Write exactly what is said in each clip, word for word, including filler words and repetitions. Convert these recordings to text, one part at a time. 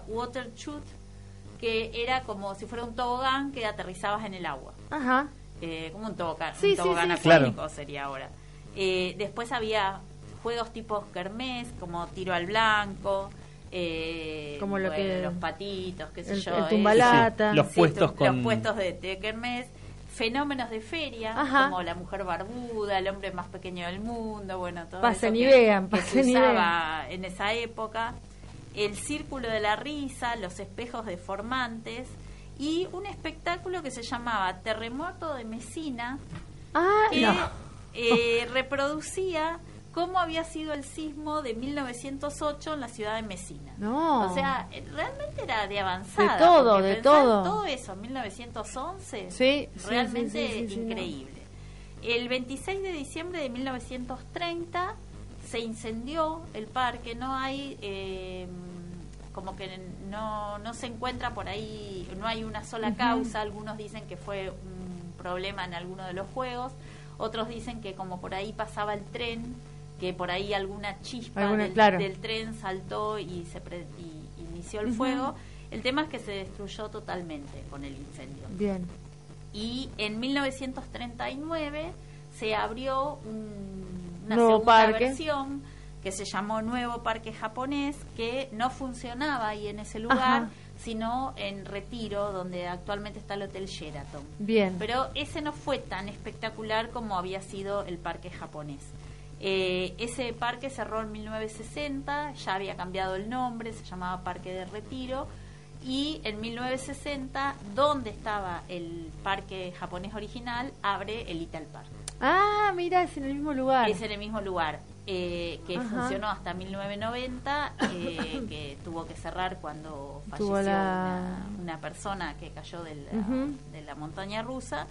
water chute, que era como si fuera un tobogán que aterrizabas en el agua. Ajá. Eh, como un tobogán, Sí, un tobogán sí, sí, acuático claro. sería ahora. Eh, después había juegos tipo kermés, como tiro al blanco, eh, Como lo bueno, que- los patitos, qué sé el- yo. el eh, tumbalata. Sí, los Sí, puestos tu- con... los puestos de, de kermés, fenómenos de feria, Ajá. como la mujer barbuda, el hombre más pequeño del mundo, bueno, todo Pasen eso y que, vean, que pasen se y usaba en esa época, el círculo de la risa, los espejos deformantes y un espectáculo que se llamaba Terremoto de Mesina, Ah, que no. eh, reproducía cómo había sido el sismo de mil novecientos ocho en la ciudad de Mesina. No. O sea, eh, realmente era de avanzada. De todo, porque de pensar todo. todo eso en mil novecientos once, Sí, sí, realmente sí, sí, sí, sí, increíble. El veintiséis de diciembre de mil novecientos treinta se incendió el parque, no hay... Eh, como que no, no se encuentra por ahí, no hay una sola Ujú. causa. Algunos dicen que fue un problema en alguno de los juegos, otros dicen que como por ahí pasaba el tren, que por ahí alguna chispa Alguna- del, claro. del tren saltó y se pre- y inició el Ujú. fuego. El tema es que se destruyó totalmente con el incendio. Bien. Y en mil novecientos treinta y nueve se abrió un- una Nuevo segunda parque. versión que se llamó Nuevo Parque Japonés, que no funcionaba ahí en ese lugar, Ajá. sino en Retiro, donde actualmente está el Hotel Sheraton. Bien. Pero ese no fue tan espectacular como había sido el parque japonés. Eh, ese parque cerró en mil novecientos sesenta, ya había cambiado el nombre, se llamaba Parque de Retiro, y en mil novecientos sesenta, donde estaba el parque japonés original, abre el Little Park. Ah, mira, es en el mismo lugar. Es en el mismo lugar, eh, que Ajá. funcionó hasta mil novecientos noventa, eh, que tuvo que cerrar cuando Tuvo falleció la- una, una persona que cayó de la, Ujú. de la montaña rusa.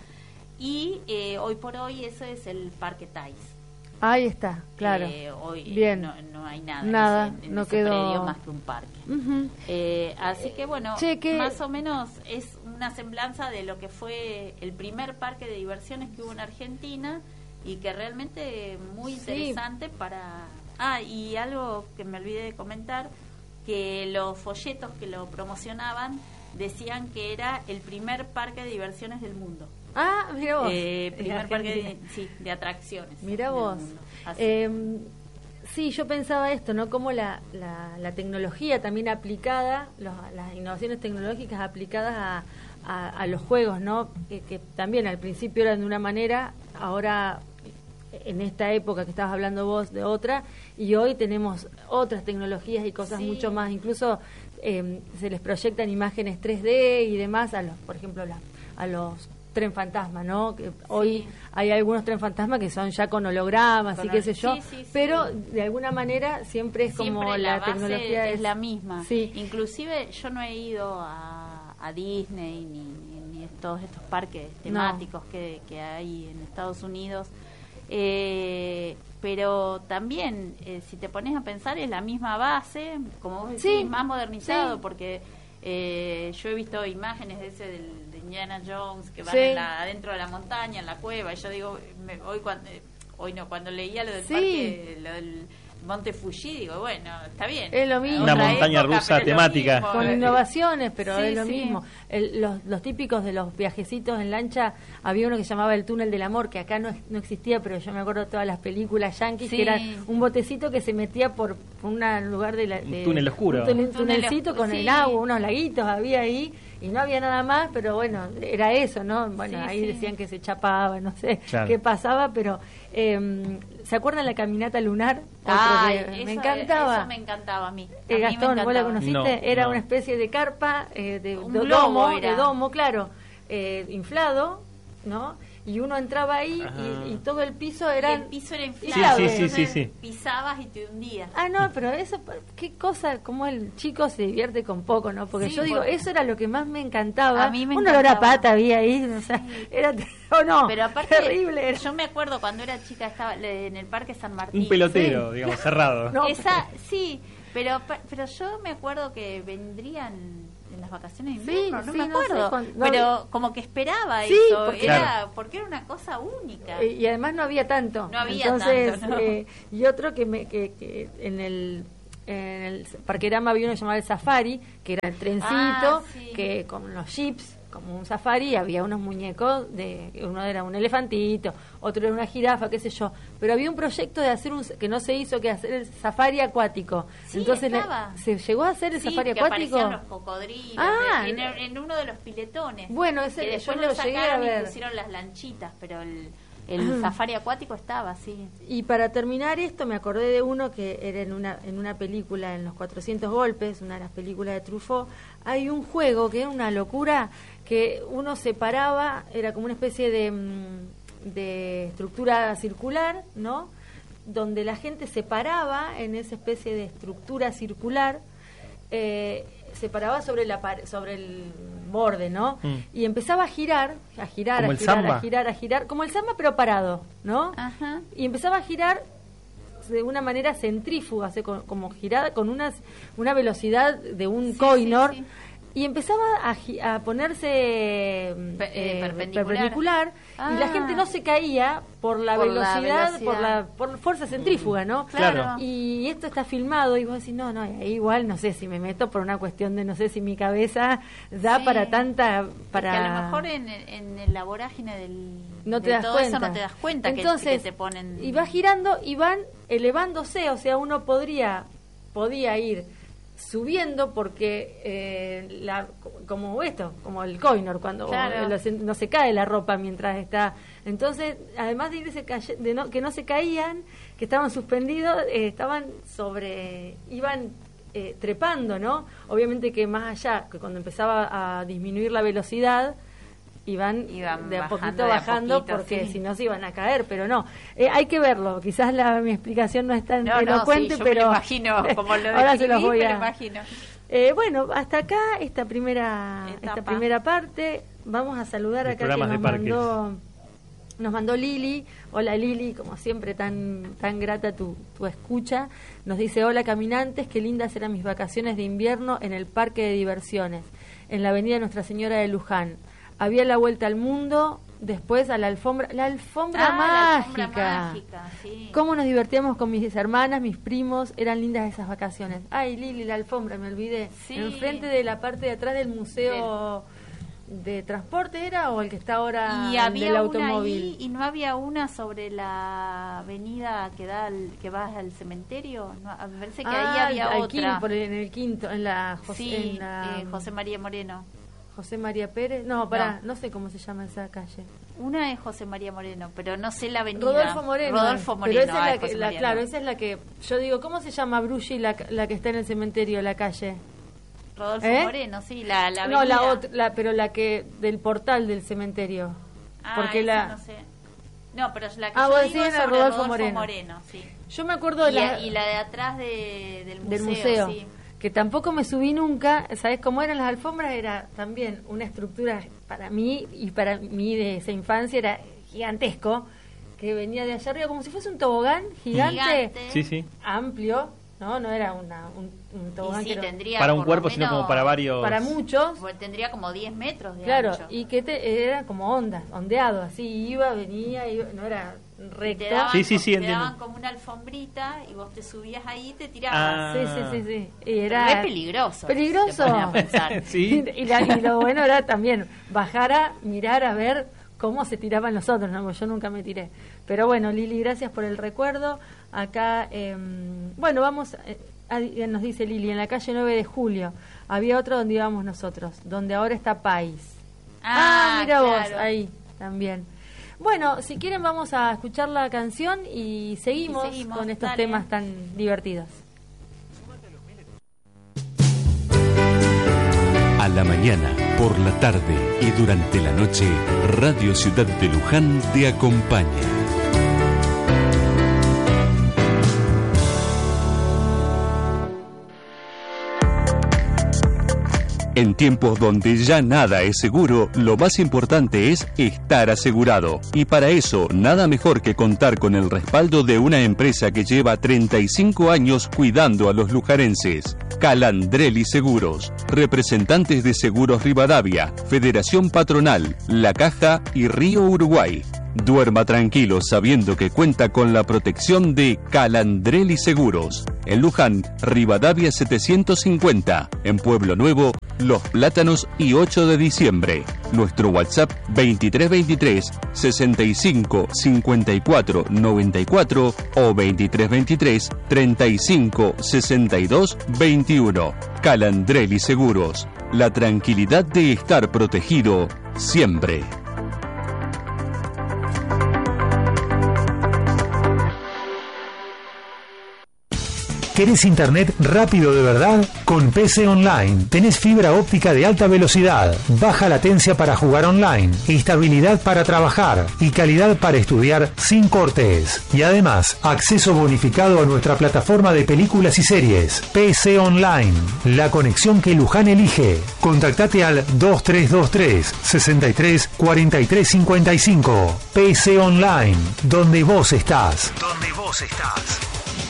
Y eh, hoy por hoy eso es el Parque Thais. Ahí está, claro. Eh, hoy eh, Bien. no, no hay nada, Nada, en ese, en no ese quedó- predio más que un parque. Ujú. Eh, así que bueno, Che, que- más o menos es una semblanza de lo que fue el primer parque de diversiones que hubo en Argentina y que realmente muy Sí. interesante para... Ah, y algo que me olvidé de comentar, que los folletos que lo promocionaban decían que era el primer parque de diversiones del mundo. Ah, mira vos. Eh, primer En parque de, Argentina. sí, de atracciones. Mira del vos. mundo. Así. Eh, sí, yo pensaba esto, ¿no? Como la, la, la tecnología también aplicada, los- las innovaciones tecnológicas aplicadas a, a, a los juegos, ¿no? Que, que también al principio eran de una manera, ahora en esta época que estabas hablando vos de otra, y hoy tenemos otras tecnologías y cosas Sí. mucho más, incluso eh, se les proyectan imágenes tres D y demás a los, por ejemplo, la- a los tren fantasma, ¿no? Que hoy hay algunos tren fantasma que son ya con hologramas Con y qué hol- sé yo, sí, sí, sí. pero de alguna manera siempre es como Siempre la, base tecnología es, es la misma. Sí. Inclusive yo no he ido a, a Disney ni, ni, ni a todos estos parques temáticos que, que hay en Estados Unidos, eh, pero también eh, si te pones a pensar es la misma base, como vos decís, Sí, más modernizado, sí. porque eh, yo he visto imágenes de ese del, de Indiana Jones que van Sí. en la, adentro de la montaña, en la cueva, y yo digo, me- hoy cuando eh, hoy no, cuando leía lo del Sí. parque, lo del Monte Fuji, digo, bueno, está bien. Es lo mismo. Una Otra montaña época, rusa pero es lo temática. mismo. con innovaciones, pero Sí, es lo sí. mismo. El- los, los típicos de los viajecitos en lancha, había uno que se llamaba el túnel del amor, que acá no, no existía, pero yo me acuerdo de todas las películas yanquis, Sí. que era un botecito que se metía por, por un lugar de la... Un de- túnel oscuro. Un túnel- Un túnel tunelcito oscu- con sí. el agua, unos laguitos había ahí, y no había nada más, pero bueno, era eso, ¿no? Bueno, Sí, ahí sí. decían que se chapaba, no sé Claro. qué pasaba, pero... eh, ¿se acuerdan la caminata lunar? Otro Ay, que me eso- encantaba. Eso me encantaba a mí. A Eh, mí me Gastón, ¿vos la encantaba. conociste? No, Era no. una especie de carpa, eh, de, Un de globo domo, era. de domo, claro, eh, inflado, ¿no? Y uno entraba ahí Ajá. y, y todo el piso Y era... el piso era Sí, inflado. sí, sí, sí, entonces sí. Pisabas y te hundías. Ah, no, pero eso, qué cosa, como el chico se divierte con poco, ¿no? Porque Sí, yo digo, porque- eso era lo que más me encantaba. A mí me Un olor a encantaba. pata había ahí, o sea, era... ¿O no? Pero aparte, terrible. era. yo me acuerdo cuando era chica, estaba le- en el Parque San Martín. Un pelotero, digamos, cerrado. No, Esa, sí, pero pa- pero yo me acuerdo que vendrían en las vacaciones de Sí, invierno, no sí, me no sé acuerdo, cuándo- no pero había- como que esperaba Sí, eso, porque- era Claro. porque era una cosa única. Eh, y además no había tanto. No había Entonces, tanto, ¿no? eh, y otro que me que, que en el en el Parquerama había uno llamado el Safari, que era el trencito, ah, sí. que con los jeeps, como un safari, había unos muñecos, de uno era un elefantito, otro era una jirafa, qué sé yo, pero había un proyecto de hacer un, que no se hizo, que hacer el safari acuático. Sí, entonces le, se llegó a hacer el sí, safari que acuático. Aparecían los cocodrilos, ah, en, en uno de los piletones. Bueno, ese que después yo no lo lo llegué a sacaron ver. y pusieron las lanchitas, pero el El safari acuático estaba, sí. Y para terminar esto, me acordé de uno que era en una en una película, en Los cuatrocientos golpes, una de las películas de Truffaut. Hay un juego que era una locura, que uno se paraba, era como una especie de, de estructura circular, ¿no? Donde la gente se paraba en esa especie de estructura circular, eh, se paraba sobre la par- sobre el borde, ¿no? Mm. Y empezaba a girar, a girar, como a girar, a girar, a girar, como el samba pero parado, ¿no? Ajá. Y empezaba a girar de una manera centrífuga, o sea, como, como girada con unas, una velocidad de un sí, Koh-i-Noor. Sí, sí. Y empezaba a, a ponerse eh, eh, perpendicular, perpendicular ah. y la gente no se caía por la, por velocidad, la velocidad, por la por fuerza centrífuga, ¿no? Claro. Y esto está filmado y vos decís, no, no, igual no sé si me meto por una cuestión de no sé si mi cabeza da sí. para tanta... para que a lo mejor en, en la vorágine del, no te de das todo cuenta. eso no te das cuenta. Entonces, que, que te ponen... y va girando y van elevándose, o sea, uno podría podía ir subiendo porque eh, la, como esto, como el Koh-i-Noor, cuando claro. lo, no se cae la ropa mientras está. Entonces, además de irse calle, de no, que no se caían, que estaban suspendidos, eh, estaban sobre, iban eh, trepando, ¿no? Obviamente que más allá, que cuando empezaba a disminuir la velocidad, iban, iban de a bajando, poquito de a bajando poquito, porque sí. si no se iban a caer, pero no, eh, hay que verlo, quizás la, mi explicación no es tan no, elocuente, no, sí, yo pero me lo imagino, como lo ahora se los voy me a lo imagino. Eh, bueno, hasta acá esta primera Etapa. esta primera parte. Vamos a saludar Los acá que programas nos de parques. mandó nos mandó Lili. Hola Lili, como siempre tan tan grata tu, tu escucha. Nos dice, hola caminantes, qué lindas eran mis vacaciones de invierno en el parque de diversiones, en la avenida Nuestra Señora de Luján. Había la vuelta al mundo, después a la alfombra, la alfombra ah, mágica. La alfombra mágica, sí. Cómo nos divertíamos con mis hermanas, mis primos, eran lindas esas vacaciones. Ay, Lili, la alfombra, me olvidé. Sí. Enfrente de la parte de atrás del museo del... de transporte era o el que está ahora y había del una automóvil. ahí, y no había una sobre la avenida que da al, que va al cementerio. No, me parece que ah, ahí había al otra. Quinto, por el, en el quinto, en la José, sí, en la, eh, José María Moreno. José María Pérez, no, pará, No. no sé cómo se llama esa calle. Una es José María Moreno, pero no sé la avenida. Rodolfo Moreno. Rodolfo Moreno. Pero esa ah, es la que, José la, María, claro, no. esa es la que yo digo, ¿cómo se llama Bruggi la, la que está en el cementerio, la calle? Rodolfo ¿Eh? Moreno, sí, la, la No, la avenida. otra, la, pero la que del portal del cementerio. Ah, porque esa la no sé. No, pero la que Ah, yo vos digo decís es la sobre Rodolfo Rodolfo Moreno. Moreno, sí. Yo me acuerdo de Y, la y la de atrás de, del museo, del museo, sí. que tampoco me subí nunca. ¿Sabés cómo eran las alfombras? Era también una estructura para mí y para mí de esa infancia era gigantesco, que venía de allá arriba como si fuese un tobogán gigante, Gigante. Sí, sí. amplio, no, no era una, un, un tobogán Y sí, que era tendría Para un por cuerpo, lo sino menos- como para varios. para muchos. Pues tendría como diez metros de Claro, ancho. y que te, era como ondas, ondeado, así iba, venía, iba, no era recto. Te daban, Sí, sí, sí, te entiendo. daban como una alfombrita y vos te subías ahí y te tirabas. Ah. Sí, sí, sí, sí. Y era Re peligroso. Peligroso. te pones a pensar. Sí. Y, la- y lo bueno era también bajar a mirar a ver cómo se tiraban los otros, ¿no? Yo nunca me tiré. Pero bueno, Lili, gracias por el recuerdo. Acá, eh, bueno, vamos, eh, a- nos dice Lili, en la calle nueve de julio había otro donde íbamos nosotros, donde ahora está País. Ah, mira vos, claro. ahí también. Bueno, si quieren vamos a escuchar la canción y seguimos, Y seguimos, con estos dale. temas tan divertidos. A la mañana, por la tarde y durante la noche, Radio Ciudad de Luján te acompaña. En tiempos donde ya nada es seguro, lo más importante es estar asegurado. Y para eso, nada mejor que contar con el respaldo de una empresa que lleva treinta y cinco años cuidando a los lujarenses. Calandrelli Seguros, representantes de Seguros Rivadavia, Federación Patronal, La Caja y Río Uruguay. Duerma tranquilo sabiendo que cuenta con la protección de Calandrelli Seguros. En Luján, Rivadavia setecientos cincuenta. En Pueblo Nuevo, Los Plátanos y ocho de diciembre. Nuestro WhatsApp veintitrés veintitrés sesenta y cinco cincuenta y cuatro noventa y cuatro o veintitrés veintitrés treinta y cinco sesenta y dos veintiuno. Calandrelli Seguros. La tranquilidad de estar protegido siempre. ¿Querés internet rápido de verdad? Con P C Online tenés fibra óptica de alta velocidad, baja latencia para jugar online, estabilidad para trabajar y calidad para estudiar sin cortes. Y además, acceso bonificado a nuestra plataforma de películas y series. P C Online, la conexión que Luján elige. Contactate al dos tres dos tres, sesenta y tres cuarenta y tres cincuenta y cinco. P C Online, donde vos estás. Donde vos estás.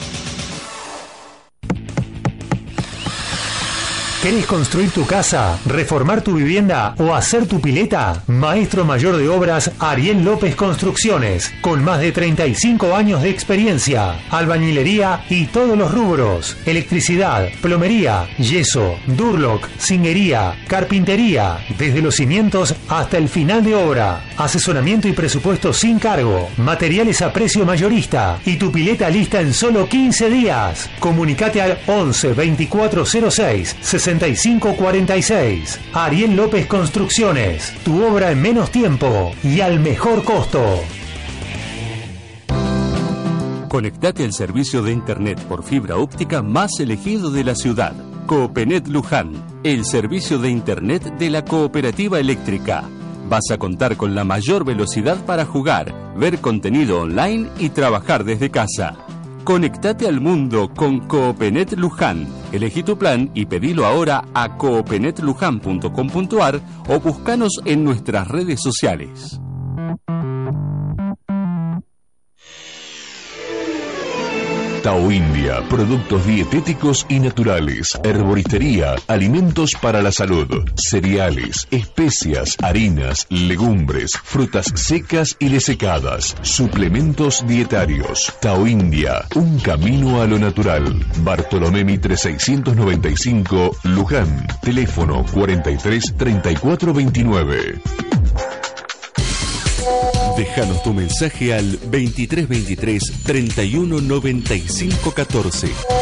¿Querés construir tu casa, reformar tu vivienda o hacer tu pileta? Maestro mayor de obras Ariel López Construcciones, con más de treinta y cinco años de experiencia, albañilería y todos los rubros, electricidad, plomería, yeso, durlock, zinguería, carpintería, desde los cimientos hasta el final de obra, asesoramiento y presupuesto sin cargo, materiales a precio mayorista y tu pileta lista en solo quince días. Comunicate al once veinticuatro cero seis sesenta y cinco cuarenta y seis. Ariel López Construcciones, tu obra en menos tiempo y al mejor costo. Conectate al servicio de internet por fibra óptica más elegido de la ciudad. Coopenet Luján, el servicio de internet de la cooperativa eléctrica. Vas a contar con la mayor velocidad para jugar, ver contenido online y trabajar desde casa. Conectate al mundo con Coopenet Luján. Elegí tu plan y pedilo ahora a coopenet luján punto com punto ar o búscanos en nuestras redes sociales. Tao India, productos dietéticos y naturales, herboristería, alimentos para la salud, cereales, especias, harinas, legumbres, frutas secas y desecadas, suplementos dietarios. Tao India, un camino a lo natural. Bartolomé Mitre seiscientos noventa y cinco, Luján. Teléfono cuarenta y tres treinta y cuatro veintinueve. Déjanos tu mensaje al veintitrés veintitrés treinta y uno noventa y cinco catorce.